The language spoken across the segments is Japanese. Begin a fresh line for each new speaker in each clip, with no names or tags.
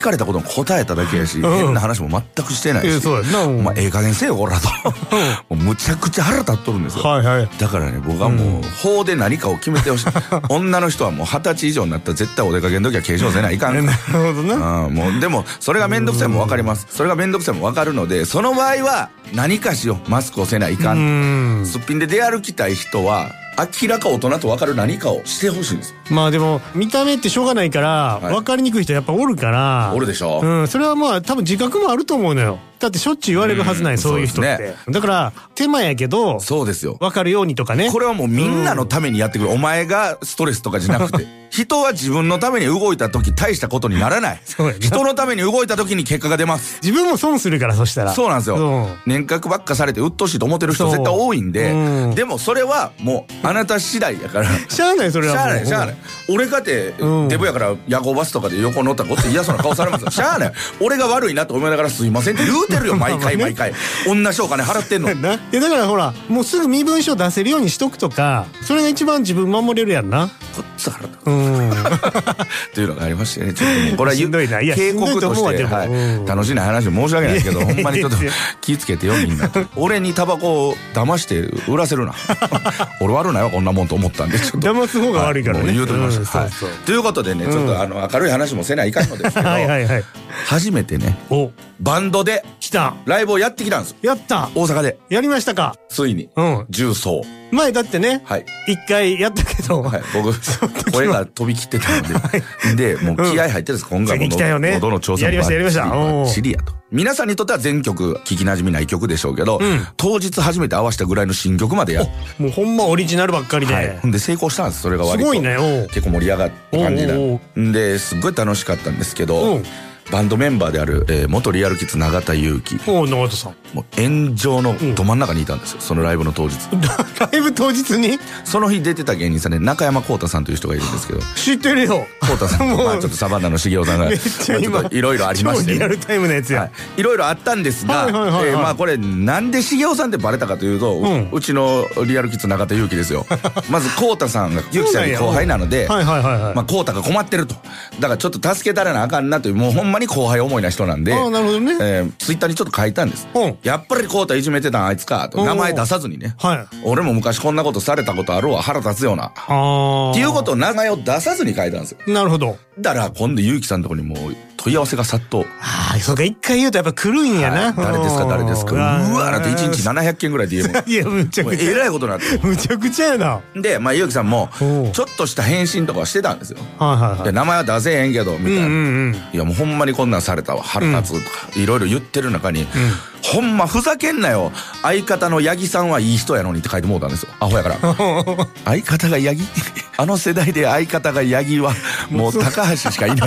聞かれたことに答えただけやし、変な話も全くしてないし、
そうやな。
まあええ加減せよこらともうむちゃくちゃ腹立っとるんですよ。
はいはい。
だからね、僕はもう法で何かを決めてほしい。女の人はもう20歳以上になったら絶対お出かけの時は化粧せないかん。
なるほどな。
もうでもそれが面倒くさいも分かります。それが面倒くさいも分かるので、その場合は何かしよう。マスクをせないかん。すっぴんで出歩きたい人は明らか大人と分かる何かをしてほしいんです。
まあでも見た目ってしょうがないから分かりにくい人やっぱおるから、
おるでしょ。
それはまあ多分自覚もあると思うのよ。だってしょっちゅう言われるはずない、そういう人って。だから手間やけど、
そうですよ。
分かるようにとかね。
これはもうみんなのためにやってくる。お前がストレスとかじゃなくて、人は自分のために動いた時大したことにならない。人のために動いた時に結果が出ます。
自分も損するから、そしたら。
そうなんですよ。年額ばっかされて鬱陶しいと思ってる人絶対多いんで、でもそれはもうあなた次第やから。
しゃあない、それは。
しゃあない、しゃあない。俺かてデブやから夜行バスとかで横乗ったらこっち嫌そうな顔されますよ。しゃあない。俺が悪いなと思いながらすいませんって言うてるよ、毎回毎回。同じお金払ってんの。い
やだからほら、もうすぐ身分証出せるようにしとくとか、それが一番自分守れるやんな。
こっち腹立つというのがありましてね、ちょっともうこれは警告として楽しいな話申し訳ないけど、ほんまにちょっと気ぃつけてよみんな。俺にタバコを騙して売らせるな。俺悪ないわこんなもんと思ったんで、ちょっと
騙す方が悪いからね。
言うとりました。ということでね、ちょっと明るい話もせないかんのですけど、初めてねバンドでライブをやってきたんです。
やった。
大阪で
やりましたか。
ついに重曹。
前だってね、一回やったけど、
僕声が飛び切ってたので、でもう気合入ってるんです。今回も喉の調査もバッチリやと。皆さんにとっては全曲聞きなじみない曲でしょうけど、当日初めて合わせたぐらいの新曲までやっ
もうほんまオリジナルばっかりで、
ほんで成功したんです。それが割と
すごいね。
結構盛り上がった感じなんですごい楽しかったんですけど、バンドメンバーである元リアルキッズ永田裕樹、
永田さん
もう炎上のど真ん中にいたんですよ、そのライブの当日。
ライブ当日に
その日出てた芸人さんで中山浩太さんという人がいるんですけど、
知ってるよ。
浩太さんとちょっとサバンナの茂雄さんがいろいろありまして、
リアルタイムのやつや、
いろいろあったんですが、まあこれなんで茂雄さんってバレたかというと、うちのリアルキッズ永田裕樹ですよ。まず浩太さんが裕樹さんに後輩なので、まあ浩太が困ってると、だからちょっと助けたらなあかんなという、もうほんまに後輩思いな人なんで、ツイッターにちょっと書いたんです。やっぱり浩太いじめてたんあいつかと、名前出さずにね、俺も昔こんなことされたことあるわ、腹立つようなっていうことを名前を出さずに書いたんですよ。
なるほど。
だから今度結城さんのところにもう問い合わせが殺到。
そうか、一回言うとやっぱ来るんやな。
誰ですか誰ですか、うわーなんて1日700件ぐらいで言えば
いやむちゃくちゃ
えらいことになって
むちゃくちゃやな。で
まあ結城さんもちょっとした返信とかはしてたんですよ。で名前は出せへんけどみたいな、いやもうほんまにこんなんされたわ腹立つとかいろいろ言ってる中に、ほんまふざけんなよ、相方の八木さんはいい人やのにって書いてもうたんですよ、アホやから。相方が八木あの世代で相方が八木はもう高橋しかいない。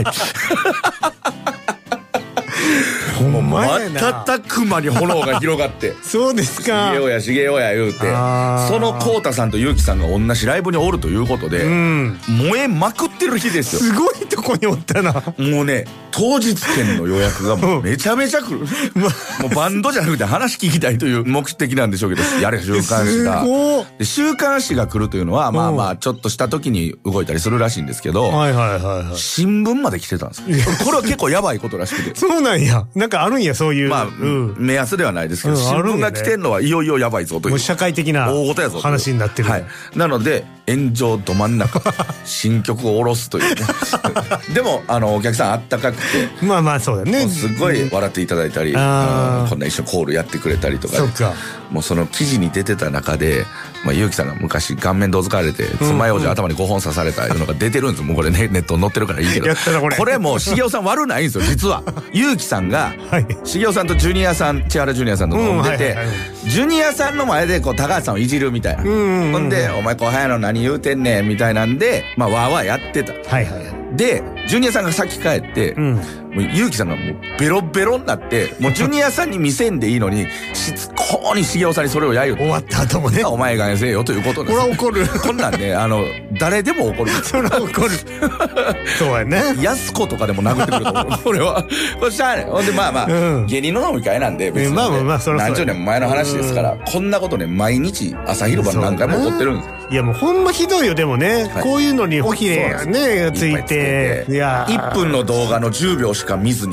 もう瞬く間に炎が広がって
そうですか、
茂雄や茂雄や言うて、その浩太さんと結城さんが同じライブにおるということで、燃えまくってる日ですよ。
すごいとこにおったな。
もうね、当日券の予約がもうめちゃめちゃ来る。もうバンドじゃなくて話聞きたいという目的なんでしょうけど、やれ週刊誌が。で週刊誌が来るというのはまあまあちょっとした時に動いたりするらしいんですけど、新聞まで来てたんですよ。これは結構やばいことらしくて。
そうなんや。なんかあるんや、そういう。
まあ目安ではないですけど、新聞が来てんのはいよいよやばいぞという。
社会的な話になってる。
なので炎上ど真ん中新曲を下ろすというね。でもお客さんあったかくて、
まあまあそうだね、
すごい笑っていただいたり、こんな一緒にコールやってくれたりとか、もうその記事に出てた中で、結城さんが昔顔面どつかれて爪楊枝頭に5本刺されたいうのが出てるんですよ。もうこれねネットに載ってるからいいけど、これもう茂雄さん悪ないんですよ実は。結城さんが茂雄さんとジュニアさん、千原ジュニアさんと飲んでて、ジュニアさんの前でこう高橋さんをいじるみたいな、ほんでお前後輩やの何言うてんねんみたいなんで、まあわーわーやってた。でジュニアさんが先帰って、もう結城さんがもうベロベロになって、もうジュニアさんに見せんでいいのにしつこに茂雄さんにそれを揶揄。
終わった後もね、
お前がせえよということです。
これは怒る。
こんなんね誰でも怒る。
それは怒る。そうやね。
安子とかでも殴ってくると思う。俺はこれしゃあない。ほんでまあまあ芸人の飲み会なんで別に何十年も前の話ですから、こんなことね毎日朝昼晩何回も起こってるんですよ。
いやもうほんまひどいよ。でもね、こういうのにおひれねついて、
いや1分の動画の10秒ししか見ずに